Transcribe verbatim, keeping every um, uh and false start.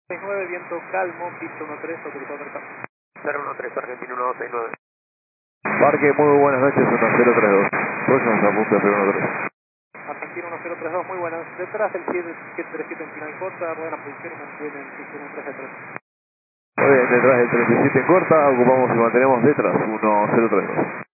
nueve, viento calmo, pista uno tres, autorizado mercado. cero uno tres, Argentina uno dos seis nueve. Parque, muy buenas noches, uno cero tres dos. Próximos a punto de cero uno tres. Argentina uno cero tres dos, muy buenas. Detrás del siete tres siete en final corta, ruedan la posición y mantienen pista uno tres detrás. Muy bien, detrás del treinta y siete en corta, ocupamos y mantenemos detrás uno cero tres dos.